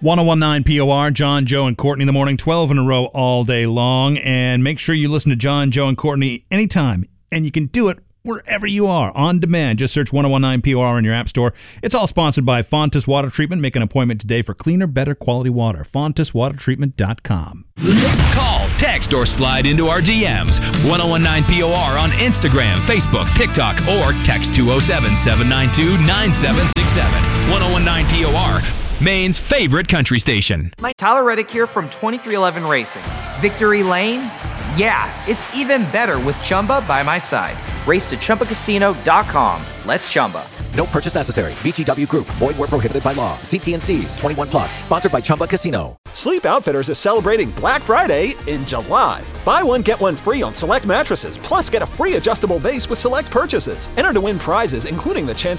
1019 POR, John, Joe, and Courtney in the morning, 12 in a row all day long. And make sure you listen to John, Joe, and Courtney anytime. And you can do it wherever you are, on demand. Just search 1019 POR in your app store. It's all sponsored by Fontis Water Treatment. Make an appointment today for cleaner, better quality water. FontisWaterTreatment.com. Call, text, or slide into our DMs. 1019 POR on Instagram, Facebook, TikTok, or text 207-792-9767. 1019 POR, Maine's favorite country station. Tyler Reddick here from 2311 Racing. Victory Lane? Yeah, it's even better with Chumba by my side. Race to ChumbaCasino.com. Let's Chumba. No purchase necessary. VGW Group. Void where prohibited by law. See T&Cs. 21 plus. Sponsored by Chumba Casino. Sleep Outfitters is celebrating Black Friday in July. Buy one, get one free on select mattresses. Plus, get a free adjustable base with select purchases. Enter to win prizes, including the chance